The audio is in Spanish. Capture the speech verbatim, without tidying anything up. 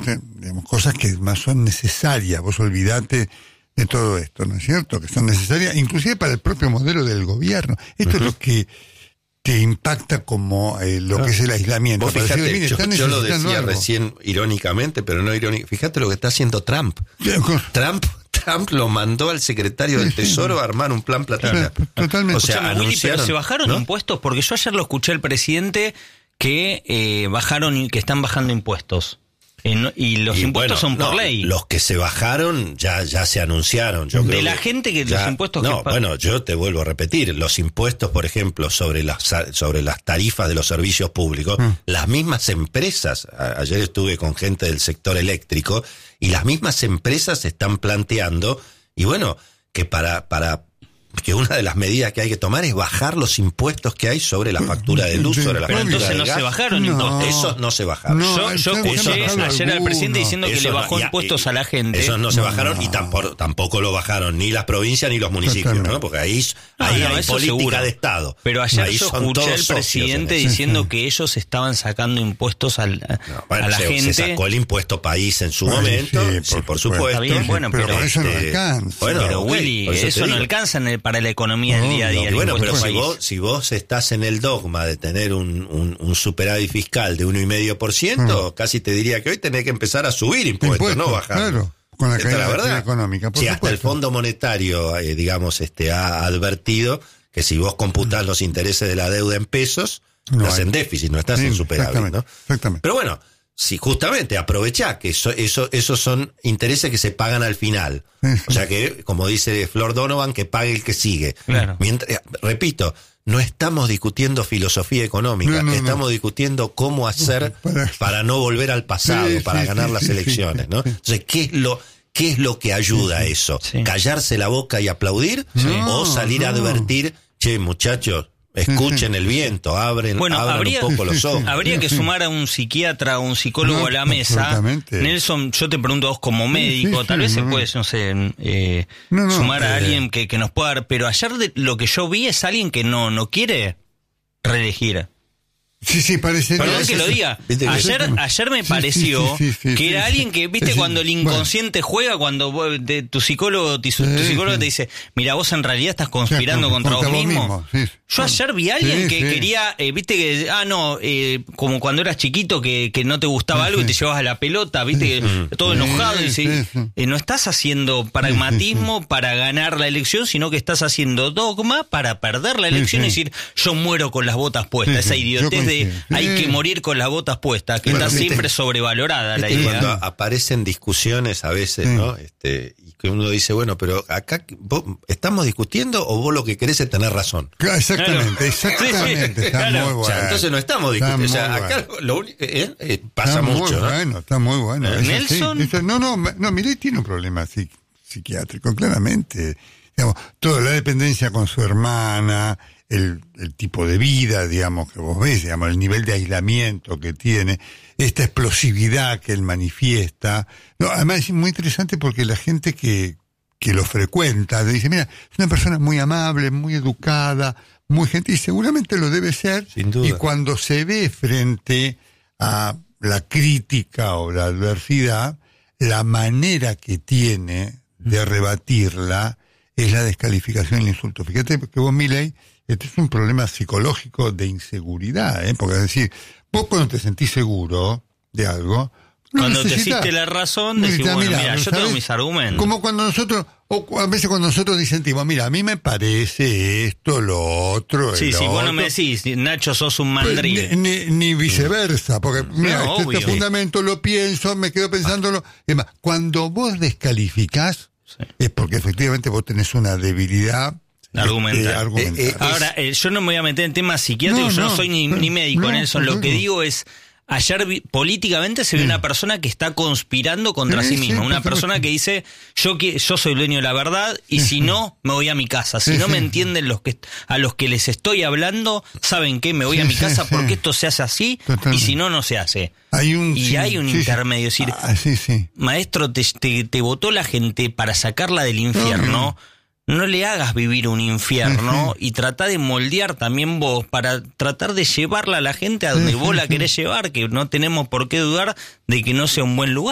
digamos, cosas que más son necesarias. Vos olvidate de todo esto, ¿no es cierto? Que son necesarias, inclusive para el propio modelo del gobierno. Esto uh-huh. es lo que te impacta como eh, lo no. que es el aislamiento. Vos fíjate, decir, yo, yo lo decía algo. recién irónicamente, pero no irónicamente. Fíjate lo que está haciendo Trump. Trump Trump lo mandó al secretario del Tesoro a armar un plan platina. Sí, totalmente. O sea, Willy, anunciaron, pero se bajaron ¿no? impuestos, porque yo ayer lo escuché al presidente que eh, bajaron, que están bajando impuestos. Eh, no, y los y impuestos bueno, son por no, ley. Los que se bajaron ya ya se anunciaron. Yo de creo la que gente que ya, los impuestos no, que bueno, yo te vuelvo a repetir, los impuestos, por ejemplo, sobre las sobre las tarifas de los servicios públicos, mm. las mismas empresas, a, ayer estuve con gente del sector eléctrico, y las mismas empresas se están planteando, y bueno, que para para que una de las medidas que hay que tomar es bajar los impuestos que hay sobre la factura de luz, sobre la pero factura entonces de no gas. se bajaron no, impuestos. Esos no se bajaron. No, yo yo escuché no ayer al presidente diciendo que eso le bajó no, impuestos y, a la gente. Esos no se no, bajaron no. y tampoco, tampoco lo bajaron ni las provincias ni los municipios, ¿no? Porque ahí, no, ahí no, hay política seguro. de Estado. Pero ayer ahí yo escuché al presidente diciendo sí, sí. que ellos estaban sacando impuestos al, no, bueno, a la se, gente. Se sacó el impuesto país en su Ay, momento, sí, por, sí, por supuesto. Está bien, bueno, pero, pero eso este, no alcanza. Bueno, pero okay, Willy, eso, eso no alcanza para la economía del día a día. Bueno, pero si vos, si vos estás en el dogma de tener un, un, un superávit fiscal de uno coma cinco por ciento, mm. casi te diría que hoy tenés que empezar a subir impuestos, impuestos no bajar. Claro, con la caída la verdad económica. Por si hasta el Fondo Monetario, eh, digamos, este ha advertido que si vos computás mm. los intereses de la deuda en pesos, no estás hay. en déficit, no estás sí, en superávit, exactamente, ¿no? Exactamente. Pero bueno, si justamente aprovechá que eso, eso, esos son intereses que se pagan al final. Sí, sí. O sea que, como dice Flor Donovan, que pague el que sigue. Claro. Mientras, repito, no estamos discutiendo filosofía económica, no, no, estamos no. discutiendo cómo hacer para, para no volver al pasado, sí, para sí, ganar sí, las sí, elecciones, sí, ¿no? Entonces, ¿qué es lo, qué es lo que ayuda a eso? Sí. ¿Callarse la boca y aplaudir? Sí. ¿O salir no. a advertir, che, muchachos, escuchen el viento, abren, bueno, abran habría, un poco los ojos? Habría que sumar a un psiquiatra o un psicólogo no, a la mesa. Nelson, yo te pregunto a vos como médico, sí, sí, tal sí, vez no, se puede, no sé, eh, no, no, sumar eh, a alguien que, que nos pueda dar, pero ayer de, lo que yo vi es alguien que no, no quiere reelegir. Sí, sí, parece. Perdón que lo diga. Ayer, ayer me pareció sí, sí, sí, sí, que sí, era sí, alguien que, viste, sí, cuando el inconsciente bueno. juega, cuando vos, de, tu psicólogo, tu, tu psicólogo sí. te dice, mira, vos en realidad estás conspirando sí, contra, contra vos mismo. mismo sí. Yo ayer vi a alguien sí, que sí. quería, eh, viste que, ah, no, eh, como cuando eras chiquito que, que no te gustaba sí, algo sí. y te llevabas a la pelota, viste, sí, que, sí. todo enojado. Sí, y sí, sí. Eh, no estás haciendo pragmatismo sí, sí. para ganar la elección, sino que estás haciendo dogma para perder la elección sí, sí. y decir, yo muero con las botas puestas. Sí, Esa idiotez de hay sí. que morir con las botas puestas, que bueno, está viste, siempre sobrevalorada la idea. Cuando aparecen discusiones a veces, sí. ¿no? Este, y que uno dice, bueno, pero acá vos, ¿estamos discutiendo o vos lo que querés es tener razón? Claro, exactamente, claro. exactamente. Sí, está claro. muy bueno. O sea, entonces no estamos discutiendo. O sea, acá bueno. lo único eh, eh, pasa está mucho, muy ¿no? Bueno, está muy bueno. ¿Eh? Nelson. Eso, no, no, no, Milei tiene un problema psiqui- psiquiátrico, claramente. Digamos, toda la dependencia con su hermana, el, el tipo de vida, digamos, que vos ves, digamos, el nivel de aislamiento que tiene, esta explosividad que él manifiesta. No, además es muy interesante porque la gente que, que lo frecuenta le dice, mira, es una persona muy amable, muy educada, muy gentil, y seguramente lo debe ser. Sin duda. Y cuando se ve frente a la crítica o la adversidad, la manera que tiene de rebatirla es la descalificación y el insulto. Fíjate que vos, Milei, este es un problema psicológico de inseguridad, ¿eh? Porque es decir, vos cuando te sentís seguro de algo, no cuando te hiciste la razón, decís, bueno, mira, mira yo ¿sabes? tengo mis argumentos. Como cuando nosotros, o a veces cuando nosotros disentimos, mira, a mí me parece esto, lo otro, Sí, el sí, otro. vos no me decís, Nacho, sos un mandril. Pues, ni, ni, ni viceversa, porque mira, no, este, este fundamento lo pienso, me quedo pensándolo. Es más, cuando vos descalificás, sí. es porque efectivamente vos tenés una debilidad argumental. Eh, argumental. Eh, eh, Ahora, eh, yo no me voy a meter en temas psiquiátricos, no, yo no, no soy ni, ni médico, no, Nelson. Lo que digo es, ayer vi, políticamente se ve sí. una persona que está conspirando contra sí, sí misma, sí, una persona que dice, yo que yo soy dueño de la verdad y sí, si sí. no, me voy a mi casa. Si sí, no sí. me entienden los que a los que les estoy hablando, ¿saben qué? Me voy sí, a mi casa sí, porque sí. esto se hace así Totalmente. y si no, no se hace. Hay un, y sí, hay un sí, intermedio, es decir, ah, sí, sí. maestro, te, te, te votó la gente para sacarla del infierno. No, no. No le hagas vivir un infierno uh-huh. y trata de moldear también vos para tratar de llevarla a la gente a donde uh-huh. vos la querés llevar, que no tenemos por qué dudar de que no sea un buen lugar.